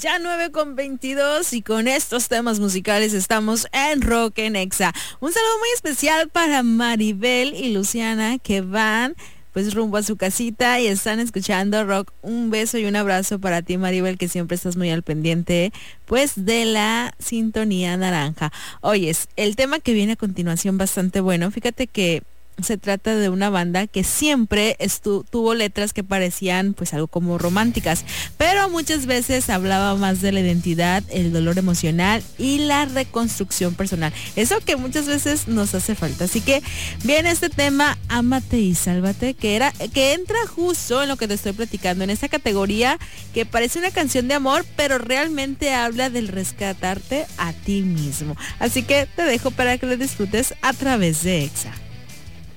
Ya 9:22 y con estos temas musicales estamos en Rock en Exa. Un saludo muy especial para Maribel y Luciana que van pues rumbo a su casita y están escuchando rock. Un beso y un abrazo para ti, Maribel, que siempre estás muy al pendiente pues de la sintonía naranja. Oyes, el tema que viene a continuación bastante bueno. Fíjate que se trata de una banda que siempre tuvo letras que parecían pues algo como románticas, pero muchas veces hablaba más de la identidad, el dolor emocional y la reconstrucción personal. Eso que muchas veces nos hace falta. Así que viene este tema, Ámate y Sálvate, que entra justo en lo que te estoy platicando, en esa categoría que parece una canción de amor, pero realmente habla del rescatarte a ti mismo. Así que te dejo para que lo disfrutes a través de Exa.